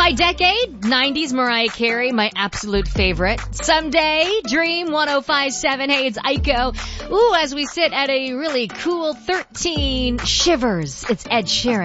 By decade, 90s Mariah Carey, my absolute favorite. Someday, Dream 105.7. Hey, it's Aiko. Ooh, as we sit at a really cool 13 shivers, it's Ed Sheeran.